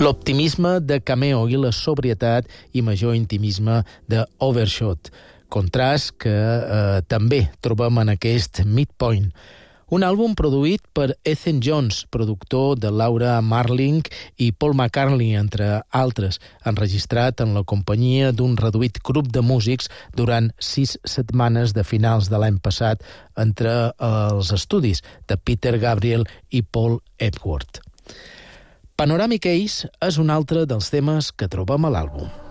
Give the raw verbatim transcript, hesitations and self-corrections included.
l'optimisme de Cameo i la sobrietat i major intimisme de Overshot, contrast que eh, també trobem en aquest Midpoint. Un àlbum produït per Ethan Jones, productor de Laura Marling i Paul McCartney, entre altres, enregistrat en la companyia d'un reduït grup de músics durant sis setmanes de finals de l'any passat entre els estudis de Peter Gabriel i Paul Epworth. Panoramic Ace és un altre dels temes que trobem a l'àlbum.